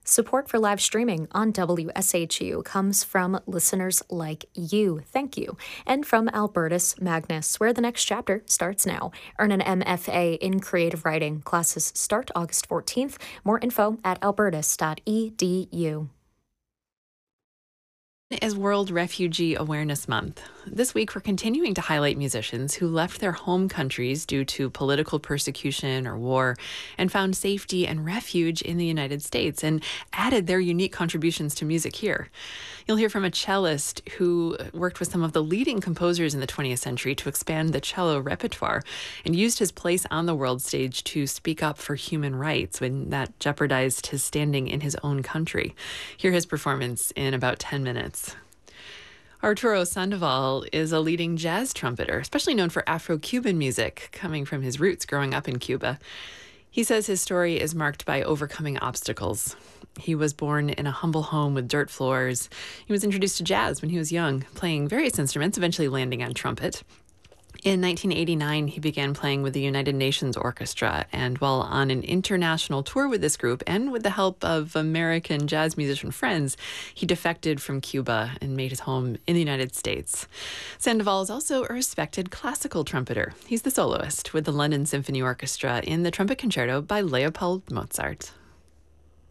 Support for live streaming on WSHU comes from listeners like you. Thank you. And from Albertus Magnus, where the next chapter starts now. Earn an MFA in creative writing. Classes start August 14th. More info at albertus.edu. Is World Refugee Awareness Month. This week, we're continuing to highlight musicians who left their home countries due to political persecution or war and found safety and refuge in the United States and added their unique contributions to music here. You'll hear from a cellist who worked with some of the leading composers in the 20th century to expand the cello repertoire and used his place on the world stage to speak up for human rights when that jeopardized his standing in his own country. Hear his performance in about 10 minutes. Arturo Sandoval is a leading jazz trumpeter, especially known for Afro-Cuban music, coming from his roots growing up in Cuba. He says his story is marked by overcoming obstacles. He was born in a humble home with dirt floors. He was introduced to jazz when he was young, playing various instruments, eventually landing on trumpet. In 1989, he began playing with the United Nations Orchestra, and while on an international tour with this group and with the help of American jazz musician friends, he defected from Cuba and made his home in the United States. Sandoval is also a respected classical trumpeter. He's the soloist with the London Symphony Orchestra in the Trumpet Concerto by Leopold Mozart.